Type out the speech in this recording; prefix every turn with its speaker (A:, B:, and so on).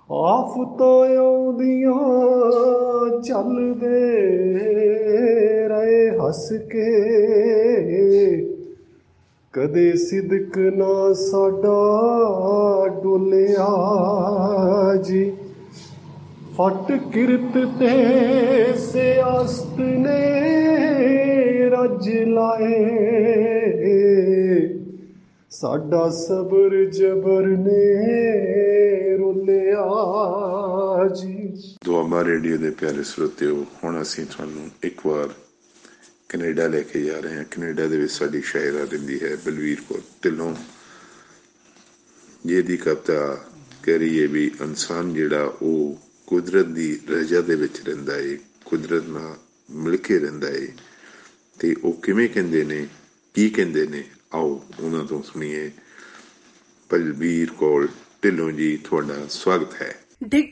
A: ਆਫਤਾਂ ਆਉਂਦੀਆਂ ਚੱਲਦੇ ਰਹੇ ਹੱਸ ਕੇ, ਕਦੇ ਸਿਦਕ ਨਾ ਸਾਡਾ ਡੋਲਿਆ ਜੀ। ਫਟ ਕਿਰਤ ਤੇ ਸਿਆਸਤ ਨੇ ਰੱਜ ਲਾਏ, ਸਾਡਾ ਸਬਰ ਜਬਰ ਨੇ ਰੋਲਿਆ ਜੀ।
B: ਦੁਆਬਾ ਰੇਡੀਓ ਦੇ ਪਿਆਰੇ ਸਰੋਤਿਓ, ਹੁਣ ਅਸੀਂ ਤੁਹਾਨੂੰ ਇੱਕ ਵਾਰ ਕੈਨੇਡਾ ਲੈ ਕੇ ਜਾ ਰਹੇ ਹਾਂ। ਕੈਨੇਡਾ ਦੇ ਵਿੱਚ ਸਾਡੀ ਸ਼ਾਇਰਾ ਰਹਿੰਦੀ ਹੈ ਬਲਵੀਰ ਕੌਰ ਢਿੱਲੋਂ, ਜਿਹਦੀ ਕਵਿਤਾ ਕਹਿ ਰਹੀ ਹੈ ਵੀ ਇਨਸਾਨ ਜਿਹੜਾ ਉਹ ਕੁਦਰਤ ਦੀ ਰਜ਼ਾ ਦੇ ਵਿੱਚ ਰਹਿੰਦਾ ਏ, ਕੁਦਰਤ ਨਾਲ ਮਿਲ ਕੇ ਰਹਿੰਦਾ ਏ, ਅਤੇ ਉਹ ਕਿਵੇਂ ਕਹਿੰਦੇ ਨੇ, ਕੀ ਕਹਿੰਦੇ ਨੇ, ਆਓ ਉਹਨਾਂ ਤੋਂ ਸੁਣੀਏ। ਬਲਵੀਰ ਕੌਰ ਢਿੱਲੋਂ ਜੀ, ਤੁਹਾਡਾ ਸਵਾਗਤ ਹੈ।
C: ਡਿੱਗ